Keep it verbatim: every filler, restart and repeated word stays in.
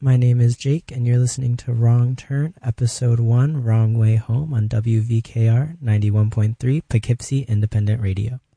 My name is Jake, and you're listening to Wrong Turn, Episode one, Wrong Way Home on W V K R ninety-one point three Poughkeepsie Independent Radio.